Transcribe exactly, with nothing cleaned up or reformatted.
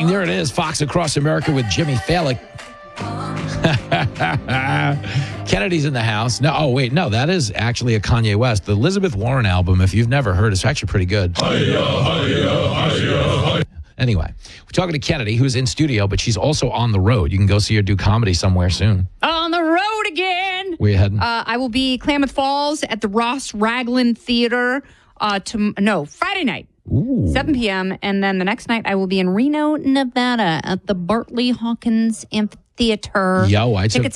morning. There it is. Fox Across America with Jimmy Fallon. Kennedy's in the house. No, oh, wait. No, that is actually a Kanye West. The Elizabeth Warren album, if you've never heard, it's actually pretty good. Hi-ya, hi-ya, hi-ya, hi-ya. Anyway, we're talking to Kennedy, who's in studio, but she's also on the road. You can go see her do comedy somewhere soon. On the road again. Where you heading? Uh, I will be Klamath Falls at the Ross Raglan Theater. Uh, to, no, Friday night. Ooh. seven p.m. And then the next night, I will be in Reno, Nevada at the Bartley Hawkins Amphitheater. Yo, I took... Tickets